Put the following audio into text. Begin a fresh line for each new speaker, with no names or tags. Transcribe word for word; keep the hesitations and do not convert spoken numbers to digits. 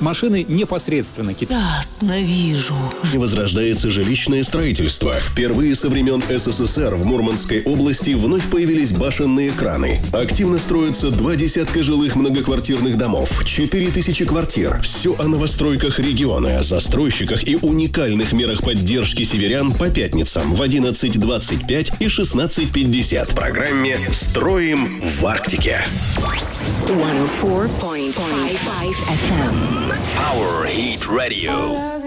машины непосредственно китайские.
Ясно, вижу.
Возрождается жилищное строительство. Впервые со времен СССР в Мурманской области вновь появились башенные краны. Активно строятся два десятка жилых многоквартирных домов, четыре тысячи квартир. Все о новостройках региона, застройщиках и уникальных мерах поддержки северян по пятницам в одиннадцать двадцать пять и шестнадцать пятьдесят. В программе «Строим в Арктике».
сто четыре и пять эф эм.
Power Hit Radio.